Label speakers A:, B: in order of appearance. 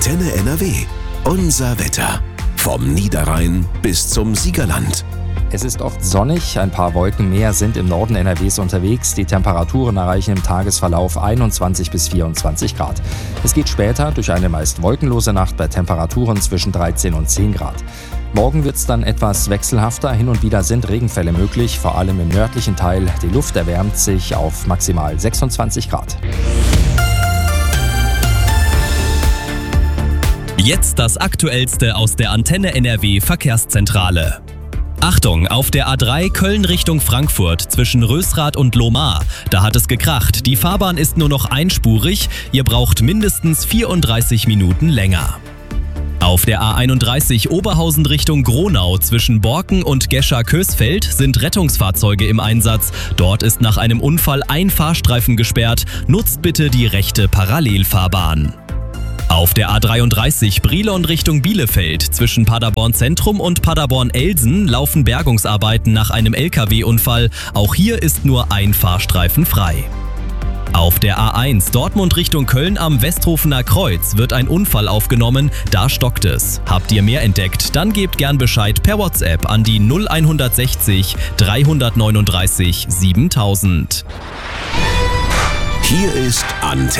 A: Antenne NRW. Unser Wetter. Vom Niederrhein bis zum Siegerland.
B: Es ist oft sonnig, ein paar Wolken mehr sind im Norden NRWs unterwegs. Die Temperaturen erreichen im Tagesverlauf 21 bis 24 Grad. Es geht später durch eine meist wolkenlose Nacht bei Temperaturen zwischen 13 und 10 Grad. Morgen wird es dann etwas wechselhafter. Hin und wieder sind Regenfälle möglich, vor allem im nördlichen Teil. Die Luft erwärmt sich auf maximal 26 Grad.
C: Jetzt das Aktuellste aus der Antenne NRW Verkehrszentrale. Achtung, auf der A3 Köln Richtung Frankfurt zwischen Rösrath und Lohmar. Da hat es gekracht. Die Fahrbahn ist nur noch einspurig. Ihr braucht mindestens 34 Minuten länger. Auf der A31 Oberhausen Richtung Gronau zwischen Borken und Gescher-Kösfeld sind Rettungsfahrzeuge im Einsatz. Dort ist nach einem Unfall ein Fahrstreifen gesperrt. Nutzt bitte die rechte Parallelfahrbahn. Auf der A33 Brilon Richtung Bielefeld zwischen Paderborn Zentrum und Paderborn-Elsen laufen Bergungsarbeiten nach einem LKW-Unfall. Auch hier ist nur ein Fahrstreifen frei. Auf der A1 Dortmund Richtung Köln am Westhofener Kreuz wird ein Unfall aufgenommen, da stockt es. Habt ihr mehr entdeckt, dann gebt gern Bescheid per WhatsApp an die 0160 339 7000.
A: Hier ist Antenne.